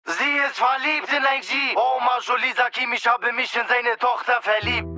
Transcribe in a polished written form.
Sie ist verliebt in ein G. Omar Jolie sagt ihm, ich habe mich in seine Tochter verliebt.